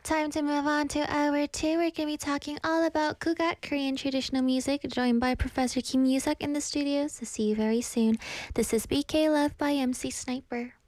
Time to move on to hour two. We're going to be talking all about Kugat, Korean traditional music, joined by Professor Kim Yusak in the studio. So see you very soon. This is BK Love by MC Sniper.